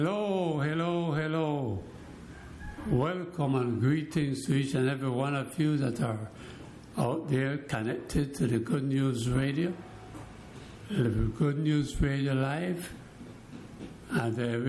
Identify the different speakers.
Speaker 1: Hello, hello, hello. Welcome and greetings to each and every one of you that are out there connected to the Good News Radio, the Good News Radio Live, and